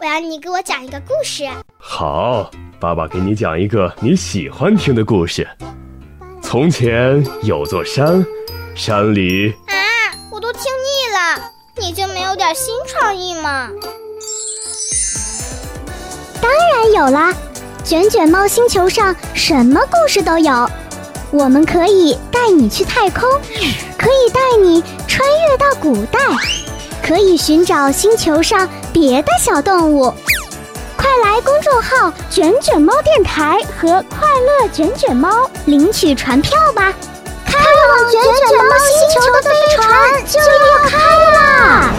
然你给我讲一个故事。 好，爸爸给你讲一个你喜欢听的故事。从前有座山，山里…… 我都听腻了，你就没有点新创意吗？ 当然有啦，卷卷猫星球上什么故事都有。我们可以带你去太空，可以带你穿越到古代，可以寻找星球上别的小动物。快来公众号卷卷猫电台和快乐卷卷猫领取船票吧，开往卷卷猫星球的飞船就要开啦！